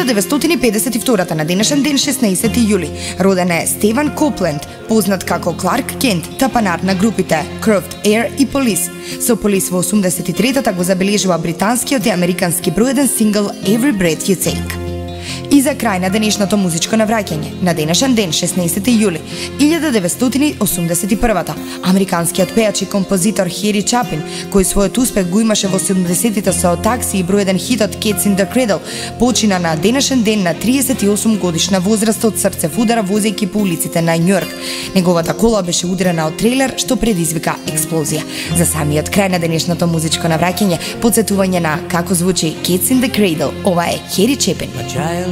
1952 на денешен ден 16 јули роден е Стеван Копленд, познат како Кларк Кент, тапанар на групите Curved Air и Police. Со Police во 83-та го забележува британскиот и американски број 1 сингл Every Breath You Take. И за крај на денешното музичко навраќање, на денешен ден 16 јули 1981, американскиот пејач и композитор Хери Чапин, кој својот успех го имаше во 70-тите со Такси и број 1 хитот Cats in the Cradle, почина на денешен ден на 38 годишна возраст од срцев удара возејќи по улиците на Њујорк. Неговата кола беше ударена од трейлер што предизвика експлозија. За самиот крај на денешното музичко навраќање, потсетување на како звучи Cats in the Cradle, ова е Хери Чапин.